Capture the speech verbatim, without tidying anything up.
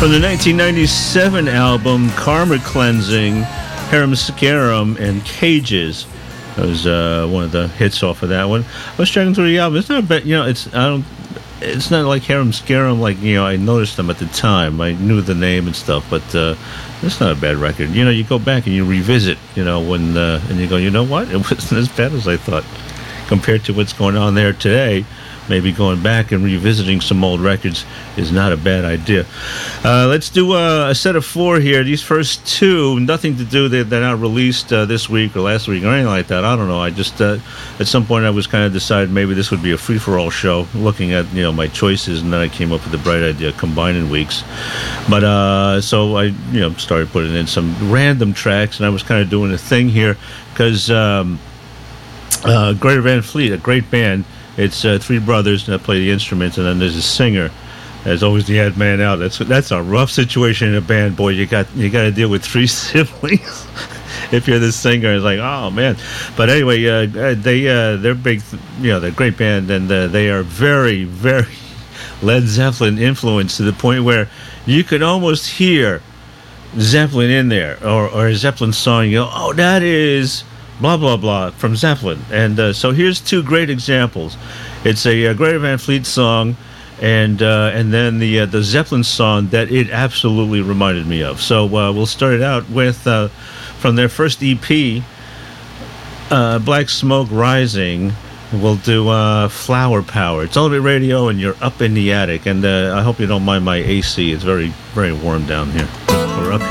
From the nineteen ninety-seven album Karma Cleansing, Harum Scarum and Cages. That was uh, one of the hits off of that one. I was checking through the album. It's not bad, you know. It's I don't. It's not like Harum Scarum. Like, you know, I noticed them at the time. I knew the name and stuff, but uh, it's not a bad record. You know, you go back and you revisit. You know, when uh, and you go, you know what? It wasn't as bad as I thought compared to what's going on there today. Maybe going back and revisiting some old records is not a bad idea. Uh, let's do uh, a set of four here. These first two, nothing to do. They're, they're not released uh, this week or last week or anything like that. I don't know. I just, uh, at some point, I was kind of deciding maybe this would be a free-for-all show, looking at, you know, my choices, and then I came up with the bright idea of combining weeks. But, uh, so I, you know, started putting in some random tracks, and I was kind of doing a thing here, because um, uh, Greta Van Fleet, a great band. It's uh, three brothers that play the instruments, and then there's a singer. There's always the odd man out. That's that's a rough situation in a band, boy. You got you got to deal with three siblings. If you're the singer, it's like, oh man. But anyway, uh, they uh, they're big. You know, they're a great band, and uh, they are very very Led Zeppelin influenced to the point where you could almost hear Zeppelin in there, or or a Zeppelin song. You go, oh, that is blah blah blah from Zeppelin. And uh, so here's two great examples. It's a uh, Greta Van Fleet song, and uh, and then the uh, the Zeppelin song that it absolutely reminded me of. So uh, we'll start it out with uh, from their first E P, uh, Black Smoke Rising. We'll do uh, Flower Power. It's Elevate Radio, and you're up in the attic. And uh, I hope you don't mind my A C. It's very very warm down here. We're up here.